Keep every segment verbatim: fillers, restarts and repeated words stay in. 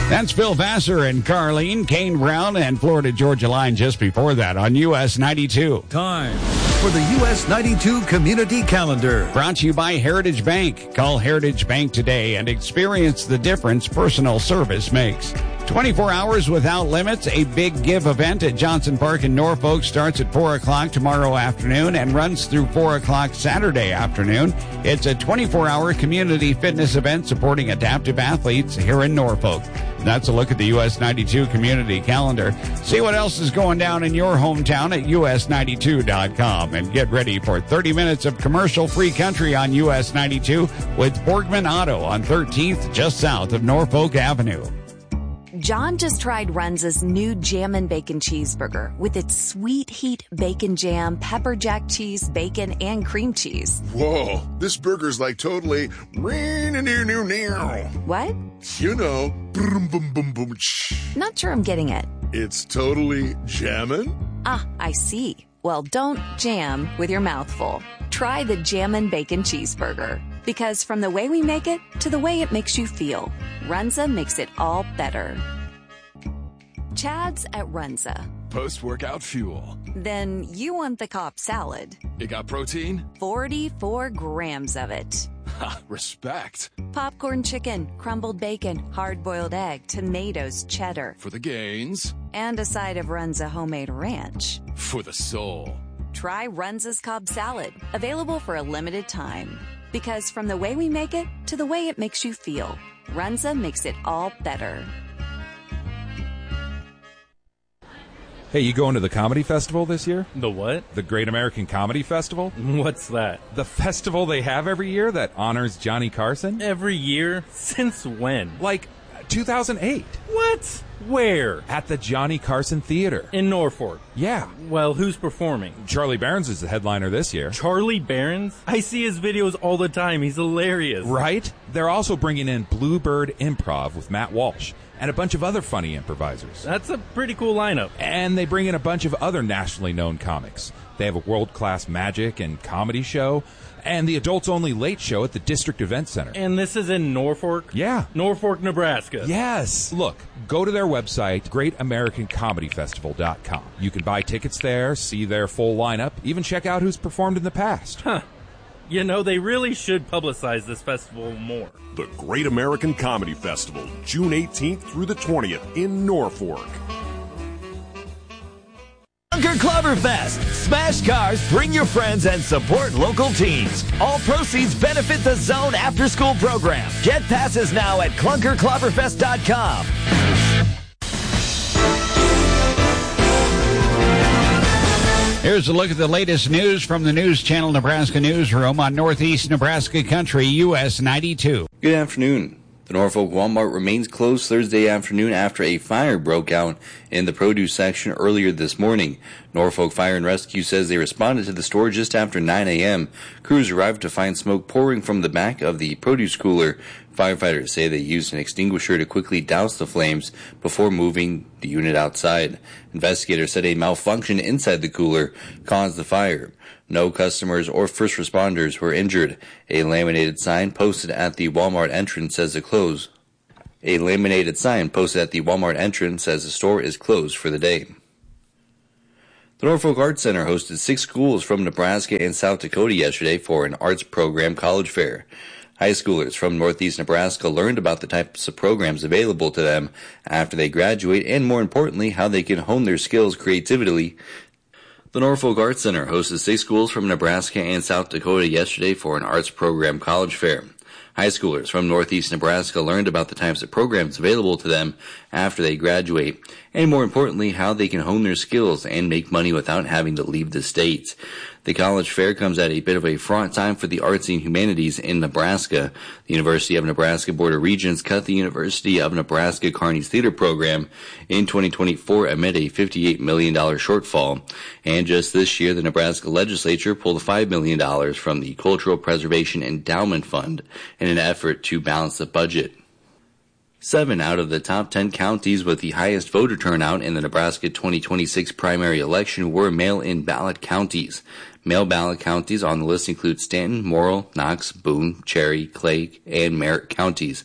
That's Phil Vassar and Carlene, Kane Brown, and Florida Georgia Line just before that on U S ninety-two. Time for the U S ninety-two Community Calendar. Brought to you by Heritage Bank. Call Heritage Bank today and experience the difference personal service makes. twenty-four hours without limits, a big give event at Johnson Park in Norfolk starts at four o'clock tomorrow afternoon and runs through four o'clock Saturday afternoon. It's a twenty-four hour community fitness event supporting adaptive athletes here in Norfolk. That's a look at the U S ninety-two Community Calendar. See what else is going down in your hometown at U S ninety-two dot com. And get ready for thirty minutes of commercial-free country on U S ninety-two with Borgman Auto on thirteenth, just south of Norfolk Avenue. John just tried Runza's new Jammin' Bacon Cheeseburger with its sweet heat bacon jam, pepper jack cheese, bacon, and cream cheese. Whoa, this burger's like totally... What? You know, boom, boom, boom, boom. Not sure I'm getting it. It's totally jammin'? Ah, I see. Well, don't jam with your mouth full. Try the Jammin' Bacon Cheeseburger. Because from the way we make it to the way it makes you feel, Runza makes it all better. Chad's at Runza. Post-workout fuel. Then you want the Cobb salad. It got protein? forty-four grams of it. Ha, respect. Popcorn chicken, crumbled bacon, hard-boiled egg, tomatoes, cheddar. For the gains. And a side of Runza homemade ranch. For the soul. Try Runza's Cobb salad, available for a limited time. Because from the way we make it to the way it makes you feel, Runza makes it all better. Hey, you going to the comedy festival this year? The what? The Great American Comedy Festival? What's that? The festival they have every year that honors Johnny Carson? Every year? Since when? Like two thousand eight. What? Where? At the Johnny Carson Theater. In Norfolk? Yeah. Well, who's performing? Charlie Barons is the headliner this year. Charlie Barons? I see his videos all the time. He's hilarious. Right? They're also bringing in Bluebird Improv with Matt Walsh and a bunch of other funny improvisers. That's a pretty cool lineup. And they bring in a bunch of other nationally known comics. They have a world-class magic and comedy show and the adults-only late show at the District Event Center. And this is in Norfolk? Yeah. Norfolk, Nebraska. Yes. Look, go to their website, great american comedy festival dot com. You can buy tickets there, see their full lineup, even check out who's performed in the past. Huh. You know, they really should publicize this festival more. The Great American Comedy Festival, June eighteenth through the twentieth in Norfolk. Clunker Clobberfest. Smash cars, bring your friends, and support local teams. All proceeds benefit the Zone After School program. Get passes now at clunker clobberfest dot com. Here's a look at the latest news from the News Channel Nebraska Newsroom on Northeast Nebraska Country, U S ninety-two. Good afternoon. The Norfolk Walmart remains closed Thursday afternoon after a fire broke out in the produce section earlier this morning. Norfolk Fire and Rescue says they responded to the store just after nine a.m. Crews arrived to find smoke pouring from the back of the produce cooler. Firefighters say they used an extinguisher to quickly douse the flames before moving the unit outside. Investigators said a malfunction inside the cooler caused the fire. No customers or first responders were injured. A laminated sign posted at the Walmart entrance says the close. A laminated sign posted at the Walmart entrance says the store is closed for the day. The Norfolk Arts Center hosted six schools from Nebraska and South Dakota yesterday for an arts program college fair. High schoolers from Northeast Nebraska learned about the types of programs available to them after they graduate and, more importantly, how they can hone their skills creatively. The Norfolk Arts Center hosted six schools from Nebraska and South Dakota yesterday for an arts program college fair. High schoolers from Northeast Nebraska learned about the types of programs available to them after they graduate, and more importantly, how they can hone their skills and make money without having to leave the state. The college fair comes at a bit of a fraught time for the arts and humanities in Nebraska. The University of Nebraska Board of Regents cut the University of Nebraska Kearney's theater program in twenty twenty-four amid a fifty-eight million dollars shortfall. And just this year, the Nebraska legislature pulled five million dollars from the Cultural Preservation Endowment Fund in an effort to balance the budget. Seven out of the top ten counties with the highest voter turnout in the Nebraska twenty twenty-six primary election were mail-in ballot counties. Mail ballot counties on the list include Stanton, Morrill, Knox, Boone, Cherry, Clay, and Merritt counties.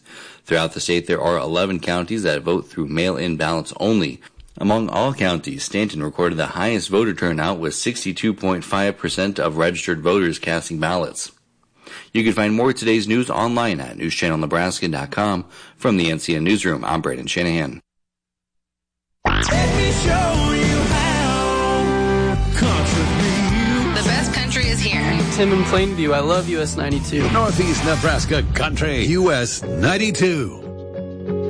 Throughout the state, there are eleven counties that vote through mail-in ballots only. Among all counties, Stanton recorded the highest voter turnout with sixty-two point five percent of registered voters casting ballots. You can find more of today's news online at news channel nebraska dot com. From the N C N Newsroom, I'm Braden Shanahan. Let me show you how country. The best country is here. Tim in Plainview. I love U S ninety-two. Northeast Nebraska Country, U S ninety-two.